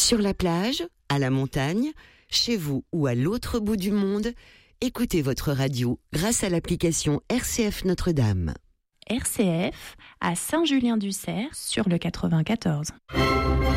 Sur la plage, à la montagne, chez vous ou à l'autre bout du monde, écoutez votre radio grâce à l'application RCF Notre-Dame. RCF à Saint-Julien-du-Cerf sur le 94.